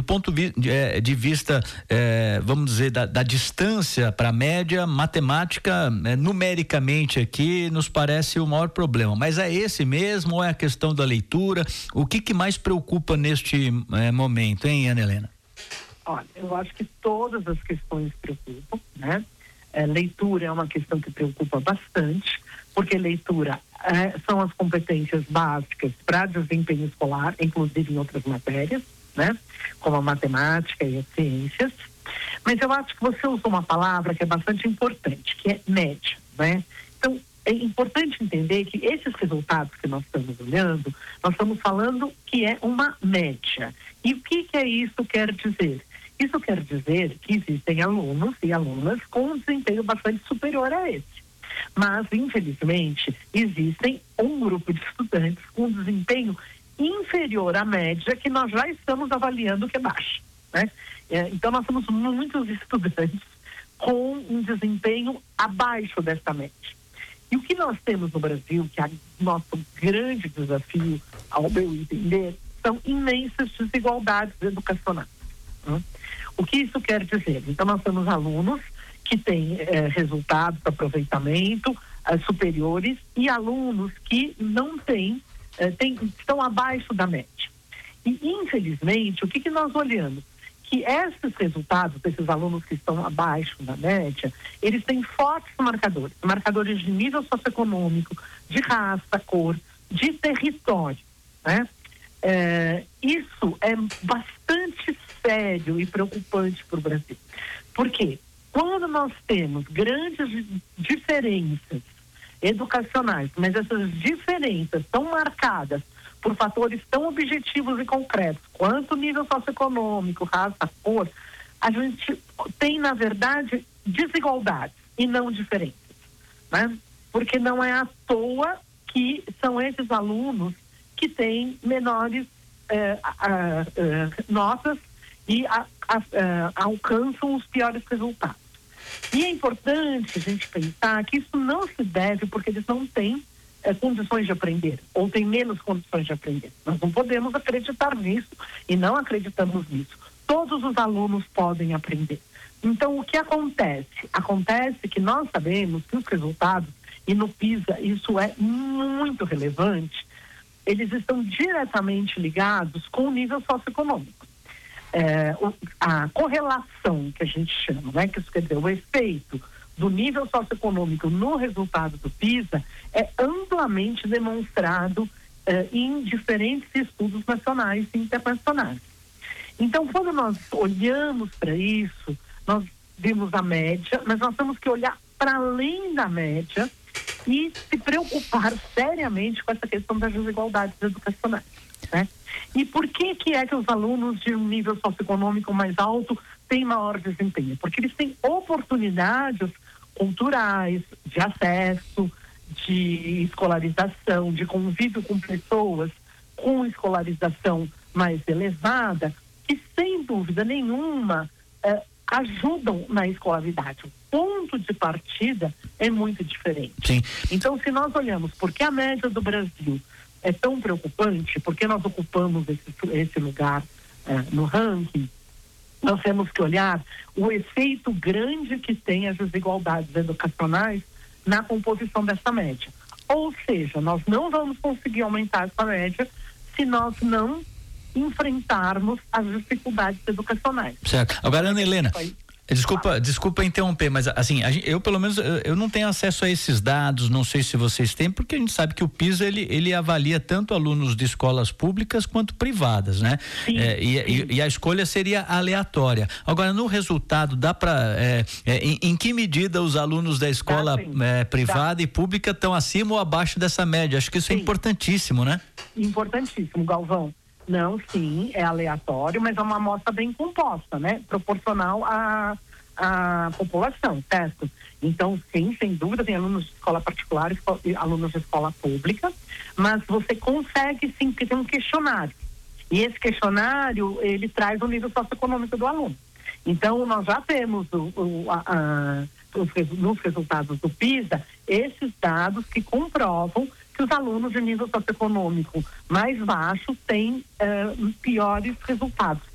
ponto de vista, vamos dizer, da distância para a média, matemática, numericamente aqui, nos parece o maior problema. Mas é esse mesmo ou é a questão da leitura? O que mais preocupa neste momento, hein, Ana Helena? Olha, eu acho que todas as questões preocupam, né? Leitura é uma questão que preocupa bastante, porque leitura são as competências básicas para desempenho escolar, inclusive em outras matérias, né? Como a matemática e as ciências. Mas eu acho que você usou uma palavra que é bastante importante, que é média, né? Então, é importante entender que esses resultados que nós estamos olhando, nós estamos falando que é uma média. E o que isso quer dizer? Isso quer dizer que existem alunos e alunas com um desempenho bastante superior a esse. Mas, infelizmente, existem um grupo de estudantes com desempenho inferior à média que nós já estamos avaliando que é baixo, né? Então, nós temos muitos estudantes com um desempenho abaixo dessa média. E o que nós temos no Brasil, que é o nosso grande desafio, ao meu entender, são imensas desigualdades educacionais. O que isso quer dizer? Então, nós temos alunos que têm resultados de aproveitamento superiores e alunos que não têm, estão abaixo da média. E, infelizmente, o que nós olhamos? Que esses resultados desses alunos que estão abaixo da média, eles têm fortes marcadores de nível socioeconômico, de raça, cor, de território, né? Isso é bastante sério e preocupante para o Brasil. Por quê? Quando nós temos grandes diferenças educacionais, mas essas diferenças estão marcadas por fatores tão objetivos e concretos quanto nível socioeconômico, raça, cor, a gente tem, na verdade, desigualdades e não diferenças, né? Porque não é à toa que são esses alunos que têm menores notas e alcançam os piores resultados. E é importante a gente pensar que isso não se deve porque eles não têm condições de aprender, ou têm menos condições de aprender. Nós não podemos acreditar nisso e não acreditamos nisso. Todos os alunos podem aprender. Então, o que acontece? Acontece que nós sabemos que os resultados, e no PISA isso é muito relevante, eles estão diretamente ligados com o nível socioeconômico. A correlação que a gente chama, né, que isso quer dizer, o efeito do nível socioeconômico no resultado do PISA é amplamente demonstrado em diferentes estudos nacionais e internacionais. Então, quando nós olhamos para isso, nós vimos a média, mas nós temos que olhar para além da média e se preocupar seriamente com essa questão das desigualdades educacionais, né? E por que é que os alunos de um nível socioeconômico mais alto têm maior desempenho? Porque eles têm oportunidades culturais, de acesso, de escolarização, de convívio com pessoas com escolarização mais elevada, que sem dúvida nenhuma ajudam na escolaridade. O ponto de partida é muito diferente. Sim. Então, se nós olhamos por que a média do Brasil é tão preocupante, porque nós ocupamos esse lugar no ranking, nós temos que olhar o efeito grande que tem as desigualdades educacionais na composição dessa média. Ou seja, nós não vamos conseguir aumentar essa média se nós não enfrentarmos as dificuldades educacionais. Certo. Agora, Ana Helena, desculpa interromper, mas assim, eu pelo menos eu não tenho acesso a esses dados, não sei se vocês têm, porque a gente sabe que o PISA ele avalia tanto alunos de escolas públicas quanto privadas, né? Sim, e a escolha seria aleatória. Agora, no resultado, dá para em que medida os alunos da escola privada e pública estão acima ou abaixo dessa média? Acho que isso é importantíssimo, né? Importantíssimo, Galvão. Não, sim, é aleatório, mas é uma amostra bem composta, né? Proporcional à população, certo? Então, sim, sem dúvida, tem alunos de escola particular e alunos de escola pública, mas você consegue, sim, porque tem um questionário. E esse questionário, ele traz o nível socioeconômico do aluno. Então, nós já temos nos resultados do PISA, esses dados que comprovam que os alunos de nível socioeconômico mais baixo têm piores resultados.